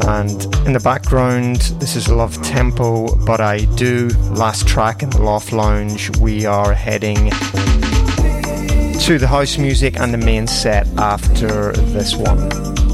And in the background, this is Love Tempo, But I Do, last track in the Loft Lounge. We are heading to the house music and the main set after this one.